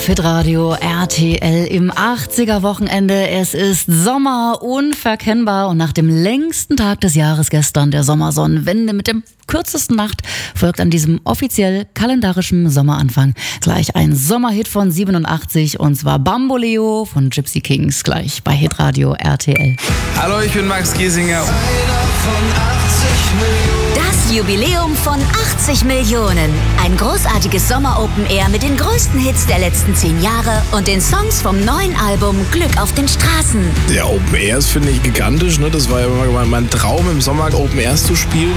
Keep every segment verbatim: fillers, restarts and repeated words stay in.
Hitradio R T L im achtziger-Wochenende. Es ist Sommer unverkennbar und nach dem längsten Tag des Jahres gestern, der Sommersonnenwende mit dem kürzesten Nacht, folgt an diesem offiziell kalendarischen Sommeranfang gleich ein Sommerhit von siebenundachtzig und zwar Bamboleo von Gypsy Kings, gleich bei Hitradio R T L. Hallo, ich bin Max Giesinger. Das Jubiläum von achtzig Millionen. Ein großartiges Sommer-Open-Air mit den größten Hits der letzten zehn Jahre und den Songs vom neuen Album Glück auf den Straßen. Ja, Open Airs finde ich gigantisch. Ne? Das war ja immer mein Traum, im Sommer Open Airs zu spielen.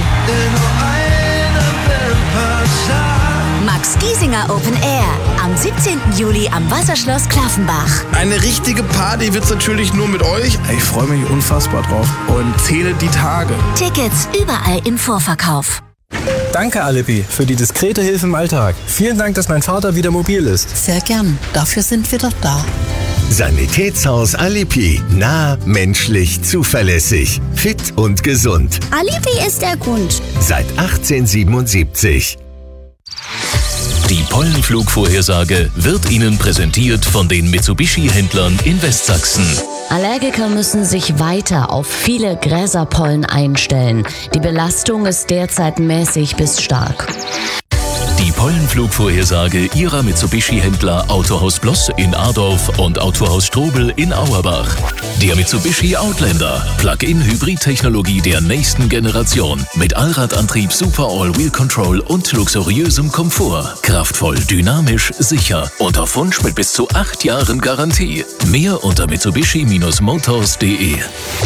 Max Giesinger Open Air am siebzehnten Juli am Wasserschloss Klaffenbach. Eine richtige Party wird's natürlich nur mit euch. Ich freue mich unfassbar drauf und zähle die Tage. Tickets überall im Vorverkauf. Danke, Alibi, für die diskrete Hilfe im Alltag. Vielen Dank, dass mein Vater wieder mobil ist. Sehr gern. Dafür sind wir doch da. Sanitätshaus Alibi. Nah, menschlich, zuverlässig, fit und gesund. Alibi ist der Grund. Seit achtzehnhundertsiebenundsiebzig. Die Pollenflugvorhersage wird Ihnen präsentiert von den Mitsubishi-Händlern in Westsachsen. Allergiker müssen sich weiter auf viele Gräserpollen einstellen. Die Belastung ist derzeit mäßig bis stark. Die Pollenflugvorhersage Ihrer Mitsubishi-Händler Autohaus Bloss in Adorf und Autohaus Strobel in Auerbach. Der Mitsubishi Outlander, Plug-in-Hybrid-Technologie der nächsten Generation. Mit Allradantrieb, Super All-Wheel Control und luxuriösem Komfort. Kraftvoll, dynamisch, sicher und auf Wunsch mit bis zu acht Jahren Garantie. Mehr unter mitsubishi Motors punkt de.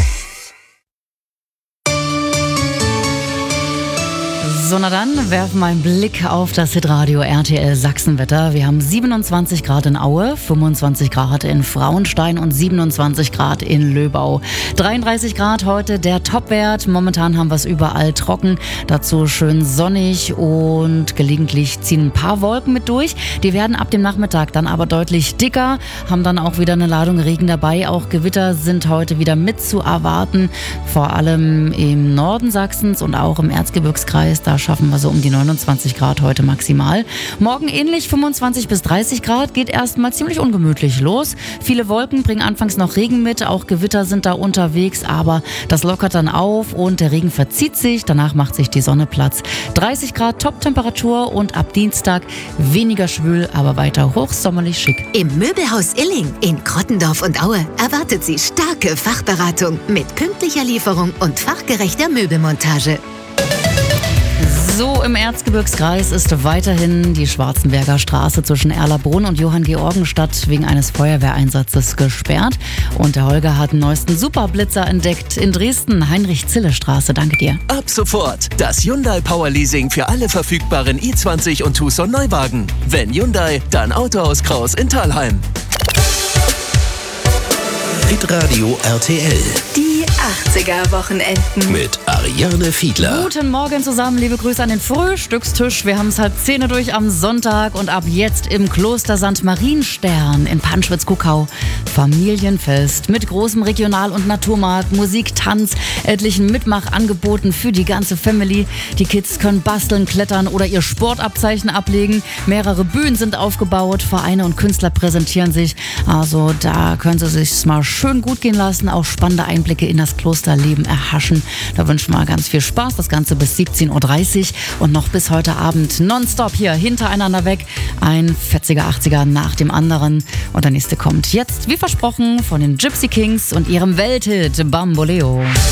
So, na dann werfen wir einen Blick auf das Hitradio R T L Sachsenwetter. Wir haben siebenundzwanzig Grad in Aue, fünfundzwanzig Grad in Frauenstein und siebenundzwanzig Grad in Löbau. dreiunddreißig Grad heute der Topwert. Momentan haben wir es überall trocken, dazu schön sonnig und gelegentlich ziehen ein paar Wolken mit durch. Die werden ab dem Nachmittag dann aber deutlich dicker, haben dann auch wieder eine Ladung Regen dabei. Auch Gewitter sind heute wieder mit zu erwarten, vor allem im Norden Sachsens und auch im Erzgebirgskreis. Da schaffen wir so um die neunundzwanzig Grad heute maximal. Morgen ähnlich fünfundzwanzig bis dreißig Grad, geht erstmal ziemlich ungemütlich los. Viele Wolken bringen anfangs noch Regen mit, auch Gewitter sind da unterwegs, aber das lockert dann auf und der Regen verzieht sich, danach macht sich die Sonne Platz. dreißig Grad Top-Temperatur und ab Dienstag weniger schwül, aber weiter hochsommerlich schick. Im Möbelhaus Illing in Krottendorf und Aue erwartet Sie starke Fachberatung mit pünktlicher Lieferung und fachgerechter Möbelmontage. So, im Erzgebirgskreis ist weiterhin die Schwarzenberger Straße zwischen Erlabrunn und Johanngeorgenstadt wegen eines Feuerwehreinsatzes gesperrt. Und der Holger hat den neuesten Superblitzer entdeckt in Dresden, Heinrich-Zille-Straße. Danke dir. Ab sofort das Hyundai Power Leasing für alle verfügbaren i zwanzig und Tucson Neuwagen. Wenn Hyundai, dann Autohaus Kraus in Thalheim. Hitradio R T L. Die achtziger-Wochenenden. Mit Ariane Fiedler. Guten Morgen zusammen, liebe Grüße an den Frühstückstisch. Wir haben es halb zehn durch am Sonntag und ab jetzt im Kloster Sankt Marienstern in Panschwitz-Kuckau. Familienfest mit großem Regional- und Naturmarkt, Musik, Tanz, etlichen Mitmachangeboten für die ganze Family. Die Kids können basteln, klettern oder ihr Sportabzeichen ablegen. Mehrere Bühnen sind aufgebaut, Vereine und Künstler präsentieren sich. Also da können sie sich mal schön gut gehen lassen, auch spannende Einblicke in das Klosterleben erhaschen. Da wünschen wir ganz viel Spaß. Das Ganze bis siebzehn Uhr dreißig und noch bis heute Abend nonstop hier hintereinander weg. Ein fetziger achtziger nach dem anderen. Und der nächste kommt jetzt, wie versprochen, von den Gypsy Kings und ihrem Welthit Bamboleo.